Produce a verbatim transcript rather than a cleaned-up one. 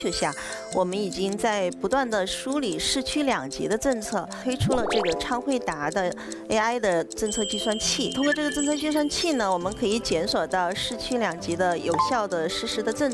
求下，我们已经在不断的梳理市区两级的政策，推出了这个昌慧达的 A I 的政策计算器。通过这个政策计算器呢，我们可以检索到市区两级的有效的实施的政策。